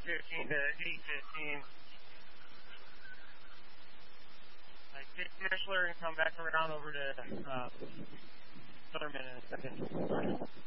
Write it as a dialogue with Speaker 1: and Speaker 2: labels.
Speaker 1: 7:15 to 8:15. Kate Mishler and come back around over to Thurman in a second.